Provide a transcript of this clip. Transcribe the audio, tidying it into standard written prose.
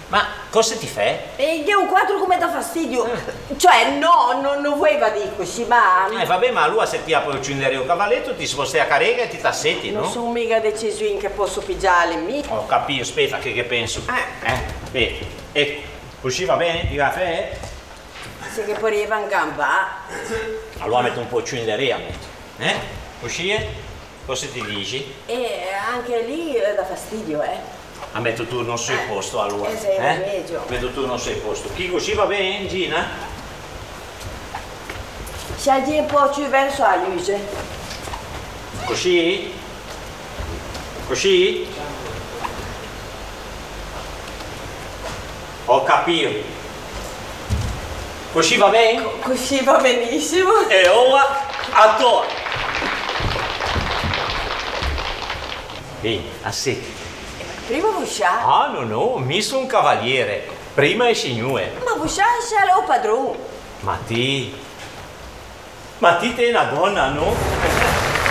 Ma cosa ti fai? E è un quadro come da fastidio. Cioè, no, non voleva dire così, ma... Vabbè, ma allora se ti apri il cindereo cavalletto ti sposti a carrega e ti tassetti, no? Non sono mica deciso in che posso pigiare mi. Ho capito, aspetta che penso. Aspetta, ecco, così va bene, ti caffè? Se che poi arriva in gamba. Allora metto un po' il cindereo a mettere, Così è? Cosa ti dici? E anche lì dà fastidio, A metto tu non sei posto allora. Sei meglio. Metto tu non sei posto. Chi così va bene, Gina? Scegli un po' più verso la luce. Così? Così? Ho capito. Così va bene? Così va benissimo. E ora a te. Ehi, assetti. Prima busciare. Ah, no, mi sono un cavaliere. Prima è signore. Ma busciare c'è lo padrone. Ma ti te è una donna, no?